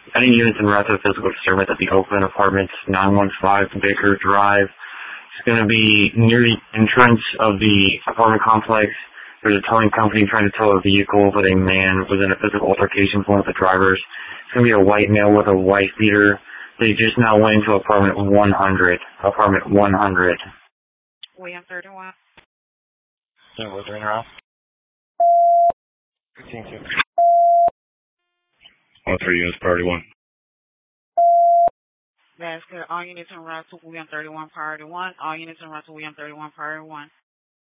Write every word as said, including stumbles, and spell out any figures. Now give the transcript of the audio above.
Any units en route to a physical disturbance at the Oakland Apartments, nine one five Baker Drive. It's going to be near the entrance of the apartment complex. There's a towing company trying to tow a vehicle, but a man was in a physical altercation with one of the drivers. It's going to be a white male with a white beater. They just now went into apartment one hundred. Apartment one hundred. William thirty-one. Yeah, was there in around? fifteen two. Oh, three units, priority one. That's good. All units en route to William thirty-one, priority one. All units en route to William thirty-one, priority one.